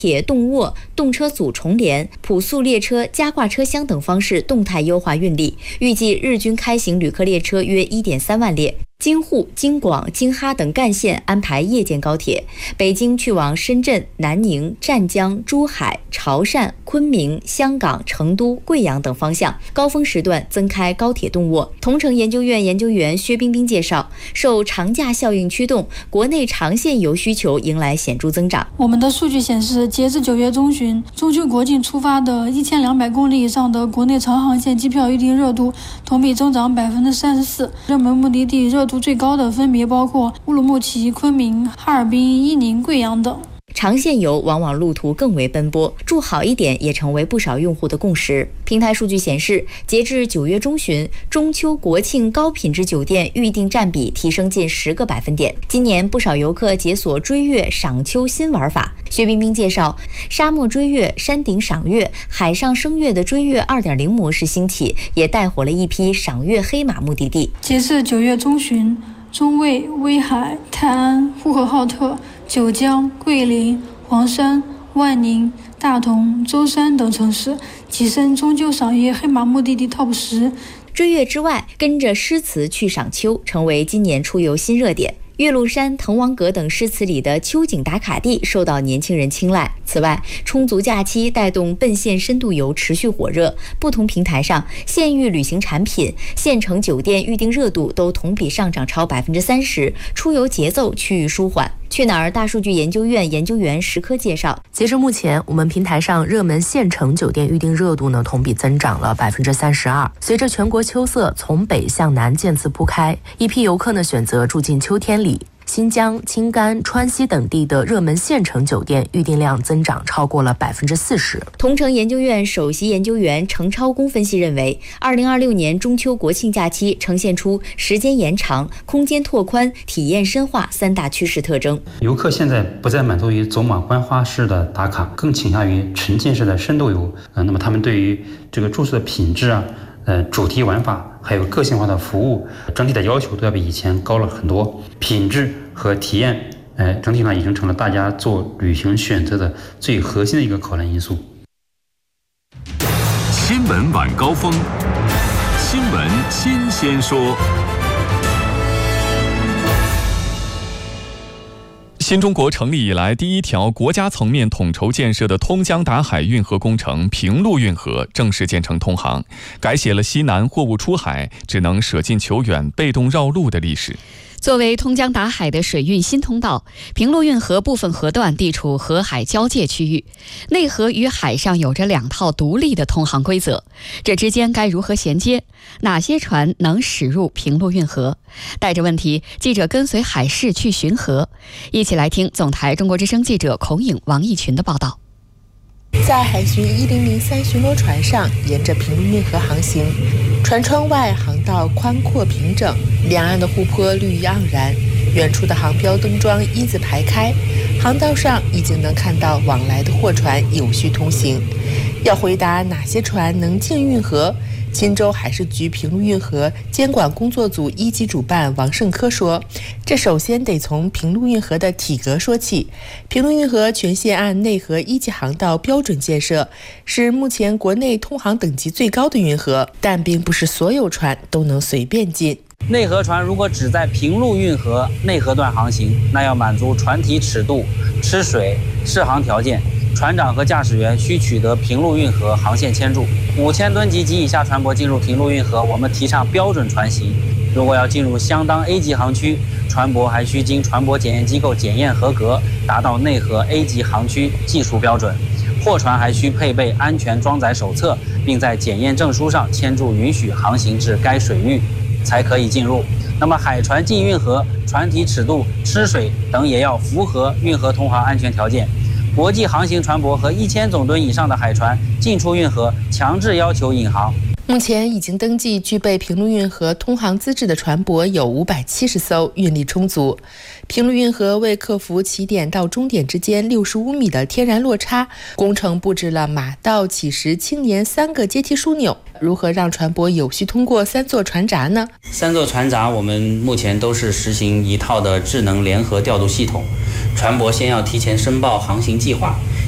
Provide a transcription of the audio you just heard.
铁动卧、动车组重联、普速列车加挂车厢等方式动态优化运力，预计日均开行旅客列车约 1.3万列。京沪、京广、京哈等干线安排夜间高铁，北京去往深圳、南宁、湛江、珠海、潮汕、昆明、香港、成都、贵阳等方向，高峰时段增开高铁动卧。同城研究院研究员薛冰冰介绍，受长假效应驱动，国内长线游需求迎来显著增长。 我们的数据显示，截至9月中旬，中秋国庆出发的1200公里以上的国内长航线机票预订热度同比增长34%，热门目的地热度最高的分别包括乌鲁木齐、昆明、哈尔滨、伊宁、贵阳等。 长线游往往路途更为奔波，住好一点也成为不少用户的共识。平台数据显示，截至9月中旬，中秋国庆高品质酒店预订占比提升近10个百分点。今年不少游客解锁追月赏秋新玩法。薛冰冰介绍，沙漠追月、山顶赏月、海上升月的追月 2.0 模式兴起，也带火了一批赏月黑马目的地。 截至9月中旬，中卫、威海、泰安、呼和浩特、九江、桂林、黄山、万宁、大同、舟山等城市跻身中秋赏月黑马目的地 TOP 10。 追月之外，跟着诗词去赏秋成为今年出游新热点。岳麓山、滕王阁等诗词里的秋景打卡地受到年轻人青睐。此外，充足假期带动奔现深度游持续火热，不同平台上县域旅行产品、县城酒店预订热度都同比上涨超 30%， 出游节奏趋于舒缓。去哪儿大数据研究院研究员石科介绍， 截至目前，我们平台上热门县城酒店预订热度同比增长了 32%。随着全国秋色从北向南渐次铺开，一批游客选择住进秋天里。新疆、青甘、川西等地的热门县城酒店预订量增长超过了 40%。 同城研究院首席研究员程超公分析认为，2026年中秋国庆假期呈现出时间延长、空间拓宽、体验深化3大趋势特征。 游客现在不再满足于走马观花式的打卡，更倾向于沉浸式的深度游。那么他们对于这个住宿的品质主题玩法还有个性化的服务，整体的要求都要比以前高了很多。品质和体验，整体上已经成了大家做旅行选择的最核心的一个考量因素。 新闻晚高峰，新闻新鲜说。 新中国成立以来第一条国家层面统筹建设的通江达海运河工程平陆运河正式建成通航，改写了西南货物出海只能舍近求远、被动绕路的历史。 作为通江达海的水运新通道，平陆运河部分河段地处河海交界区域，内河与海上有着2套独立的通航规则，这之间该如何衔接？哪些船能驶入平陆运河？带着问题，记者跟随海事去巡河，一起来听总台中国之声记者孔颖、王义群的报道。 在海巡1003巡逻船上，沿着平陆运河航行，船窗外航道宽阔平整，两岸的湖泊绿意盎然，远处的航标灯桩一字排开，航道上已经能看到往来的货船有序通行。要回答哪些船能进运河，钦州海事局平陆运河监管工作组1级主办王胜科说，这首先得从平陆运河的体格说起。平陆运河全线按内河1级航道标准建设，是目前国内通航等级最高的运河，但并不是所有船都能随便进。 内河船如果只在平陆运河内河段航行，那要满足船体尺度、吃水、适航条件，船长和驾驶员需取得平陆运河航线签注。5000吨级及以下船舶进入平陆运河，我们提倡标准船型。如果要进入相当 A 级航区，船舶还需经船舶检验机构检验合格，达到内河 A 级航区技术标准。货船还需配备安全装载手册，并在检验证书上签注允许航行至该水域，才可以进入。那么海船进运河，船体尺度、吃水等也要符合运河通航安全条件。国际航行船舶和1000总吨以上的海船进出运河，强制要求引航。 目前已经登记具备平陆运河通航资质的船舶有570艘，运力充足。平陆运河为克服起点到终点之间65米的天然落差，工程布置了马道、起石、青年3个阶梯枢纽。如何让船舶有序通过3座船闸呢？3 座船闸我们目前都是实行一套的智能联合调度系统，船舶先要提前申报航行计划，